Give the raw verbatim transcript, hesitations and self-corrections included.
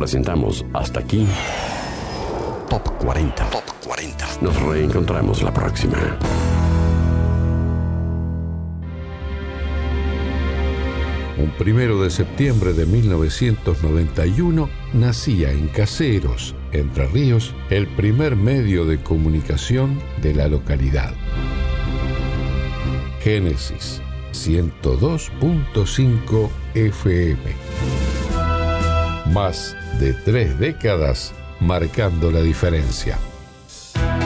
presentamos Hasta Aquí Top cuarenta. Top cuarenta. Nos reencontramos la próxima. Un primero de septiembre de mil novecientos noventa y uno nacía en Caseros, Entre Ríos, el primer medio de comunicación de la localidad. Génesis ciento dos punto cinco F M. Más de tres décadas marcando la diferencia.